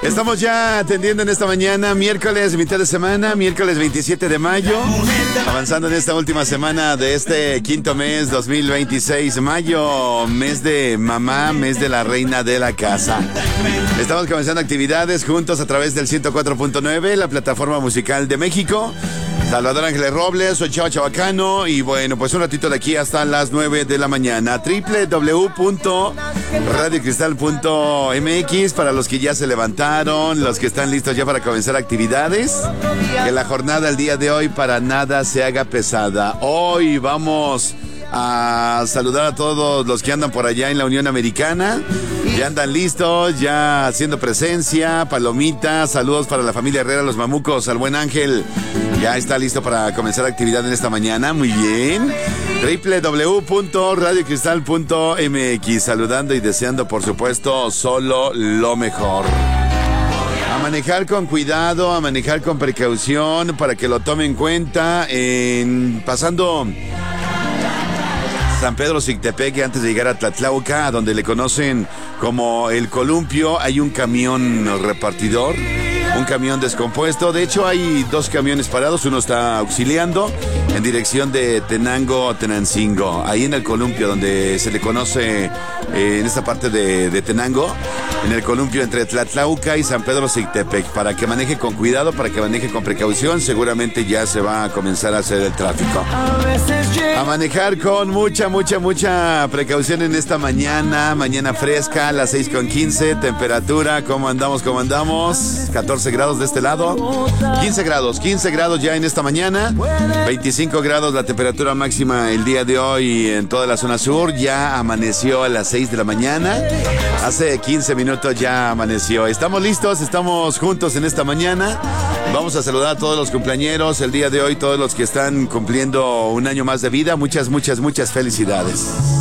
Estamos ya atendiendo en esta mañana, miércoles, mitad de semana, miércoles 27 de mayo, avanzando en esta última semana de este quinto mes 2026, mayo, mes de mamá, mes de la reina de la casa. Estamos comenzando actividades juntos a través del 104.9, la plataforma musical de México. Salvador Ángeles Robles, soy Chava Chabacano y bueno, pues un ratito de aquí hasta las 9 de la mañana. www.radiocristal.mx para los que ya se levantaron, los que están listos ya para comenzar actividades. Que la jornada el día de hoy para nada se haga pesada. Hoy vamos a saludar a todos los que andan por allá en la Unión Americana. Ya andan listos, ya haciendo presencia, palomitas, saludos para la familia Herrera, los mamucos, al buen Ángel. Ya está listo para comenzar actividad en esta mañana, muy bien. www.radiocristal.mx, saludando y deseando, por supuesto, solo lo mejor. A manejar con cuidado, a manejar con precaución, para que lo tome en cuenta, pasando San Pedro Sictepeque, antes de llegar a Tlatlauca, a donde le conocen como el Columpio, hay un camión repartidor, un camión descompuesto. De hecho, hay dos camiones parados, uno está auxiliando en dirección de Tenango-Tenancingo, ahí en el Columpio, donde se le conoce en esta parte de Tenango, en el Columpio entre Tlatlauca y San Pedro Sictepec, para que maneje con cuidado, para que maneje con precaución. Seguramente ya se va a comenzar a hacer el tráfico. A manejar con mucha precaución en esta mañana fresca, a las 6:15, temperatura, ¿cómo andamos? 14 grados de este lado, 15 grados ya en esta mañana, 25 grados la temperatura máxima el día de hoy en toda la zona sur. Ya amaneció a las 6 de la mañana, hace 15 minutos ya amaneció. Estamos listos, estamos juntos en esta mañana. Vamos a saludar a todos los cumpleañeros el día de hoy, todos los que están cumpliendo un año más de vida. Muchas felicidades.